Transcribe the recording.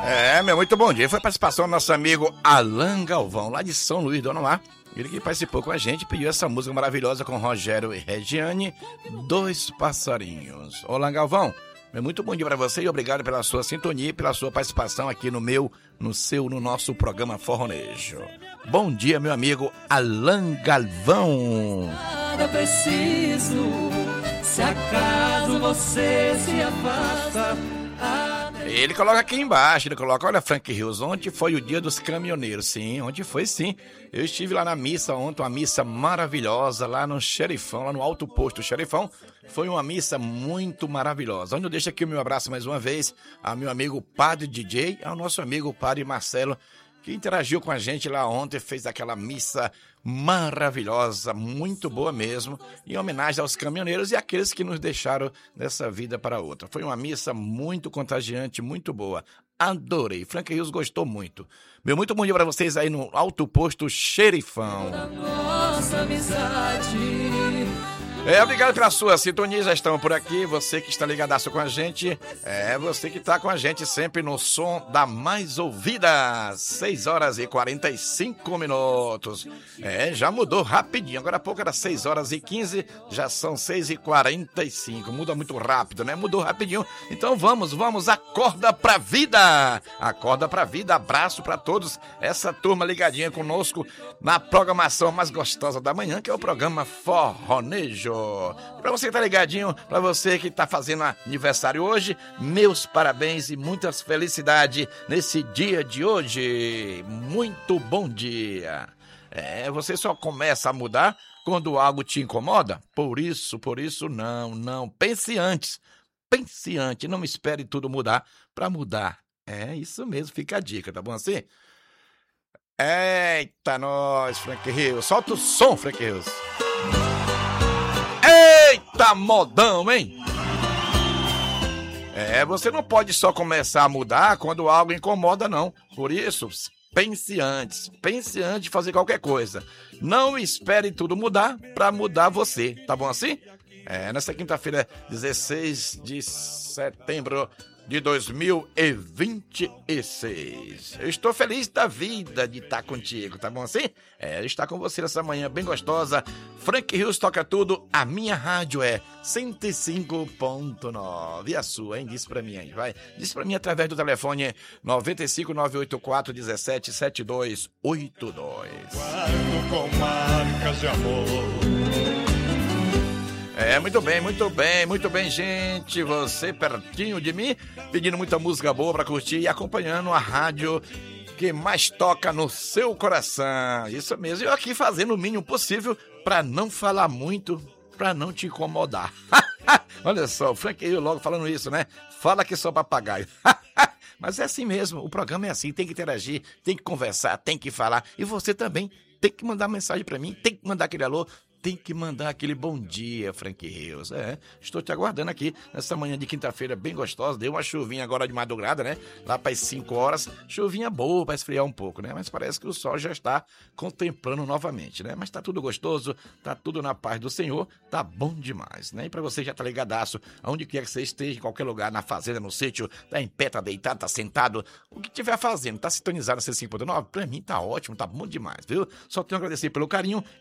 Muito bom dia. Foi a participação do nosso amigo Alan Galvão, lá de São Luís do Anomar. Ele que participou com a gente, pediu essa música maravilhosa com Rogério e Regiane, Dois Passarinhos. Olá, Galvão. Muito bom dia para você e obrigado pela sua sintonia e pela sua participação aqui no nosso programa Forronejo. Bom dia, meu amigo Alan Galvão. Nada preciso, se acaso você se afasta. Ele coloca aqui embaixo, ele coloca, olha, Frank Rios, ontem foi o dia dos caminhoneiros. Sim, ontem foi sim. Eu estive lá na missa ontem, uma missa maravilhosa lá no Xerifão, lá no Alto Posto Xerifão. Foi uma missa muito maravilhosa. Onde eu deixo aqui o meu abraço mais uma vez ao meu amigo Padre DJ, ao nosso amigo Padre Marcelo, que interagiu com a gente lá ontem, fez aquela missa maravilhosa, muito boa mesmo, em homenagem aos caminhoneiros e àqueles que nos deixaram dessa vida para outra. Foi uma missa muito contagiante, muito boa. Adorei. Frank Rios gostou muito. Muito bom dia para vocês aí no Alto Posto Xerifão. Nossa amizade. Obrigado pela sua sintonia, já estão por aqui, você que está ligadaço com a gente, você que está com a gente sempre no som da mais ouvida, 6 horas e 45 minutos, já mudou rapidinho, agora há pouco era 6 horas e 15, já são 6 e 45, muda muito rápido, né, mudou rapidinho, então vamos, acorda pra vida, abraço pra todos, essa turma ligadinha conosco na programação mais gostosa da manhã, que é o programa Forronejo. Pra você que tá ligadinho, pra você que tá fazendo aniversário hoje, meus parabéns e muitas felicidades nesse dia de hoje. Muito bom dia. Você só começa a mudar quando algo te incomoda? Por isso, não. Pense antes, não espere tudo mudar pra mudar. Isso mesmo, fica a dica, tá bom assim? Eita, nós, Frank Rios. Solta o som, Frank Rios. Eita modão, hein? Você não pode só começar a mudar quando algo incomoda, não. Por isso, pense antes de fazer qualquer coisa. Não espere tudo mudar para mudar você, tá bom assim? Nessa quinta-feira, 16 de setembro de 2026. Eu estou feliz da vida de estar contigo, tá bom assim? Estar com você nessa manhã bem gostosa. Frank Rios toca tudo, a minha rádio é 105.9. E a sua, hein? Diz pra mim aí, vai. Diz pra mim através do telefone 95984177282. Guardo com marcas de amor. Muito bem, gente. Você pertinho de mim, pedindo muita música boa pra curtir e acompanhando a rádio que mais toca no seu coração. Isso mesmo, eu aqui fazendo o mínimo possível pra não falar muito, pra não te incomodar. Olha só, o Frank eu logo falando isso, né? Fala que sou papagaio. Mas é assim mesmo, o programa é assim, tem que interagir, tem que conversar, tem que falar. E você também tem que mandar mensagem pra mim, tem que mandar aquele alô, tem que mandar aquele bom dia, Frank Rios. Estou te aguardando aqui nessa manhã de quinta-feira bem gostosa. Deu uma chuvinha agora de madrugada, né? Lá para as 5 horas. Chuvinha boa para esfriar um pouco, né? Mas parece que o sol já está contemplando novamente, né? Mas tá tudo gostoso, tá tudo na paz do Senhor, tá bom demais, né? E para você já tá ligadaço, aonde quer que você esteja, em qualquer lugar, na fazenda, no sítio, tá em pé, tá deitado, tá sentado, o que estiver fazendo, tá sintonizado no C5.9, para mim tá ótimo, tá bom demais, viu? Só tenho a agradecer pelo carinho